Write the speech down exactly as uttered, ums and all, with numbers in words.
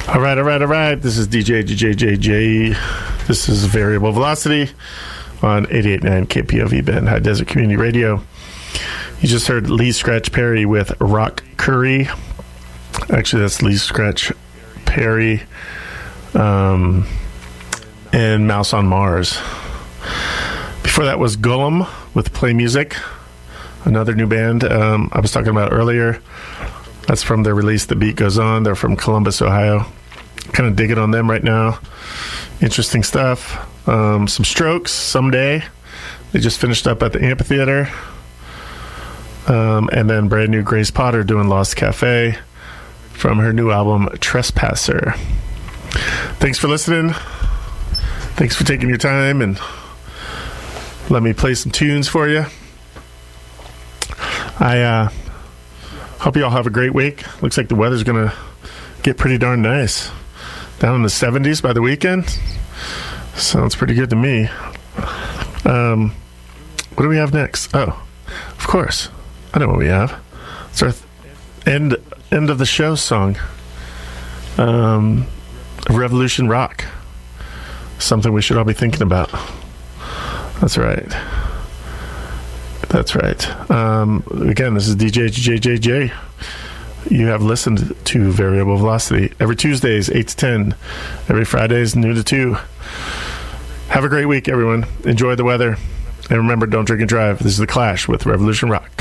All right, all right, all right. This is D J J J J J. This is Variable Velocity on eighty-eight point nine K P O V Bend, High Desert Community Radio. You just heard Lee Scratch Perry with Rock Curry. Actually, that's Lee Scratch Perry um, and Mouse on Mars. Before that was Golem with Play Music, another new band um, I was talking about earlier. That's from their release, The Beat Goes On. They're from Columbus, Ohio. Kind of digging on them right now. Interesting stuff. Um, some Strokes, Someday. They just finished up at the amphitheater. Um, and then brand new Grace Potter doing Lost Cafe from her new album, Trespasser. Thanks for listening. Thanks for taking your time and let me play some tunes for you. I uh, hope you all have a great week. Looks like the weather's going to get pretty darn nice. Down in the seventies by the weekend. Sounds pretty good to me. Um, what do we have next? Oh, of course. I know what we have. It's our th- end end of the show song. Um, Revolution Rock. Something we should all be thinking about. That's right. That's right. Um, again, this is D J J J J. You have listened to Variable Velocity every Tuesdays, eight to ten. Every Fridays, noon to two. Have a great week, everyone. Enjoy the weather. And remember, don't drink and drive. This is The Clash with Revolution Rock.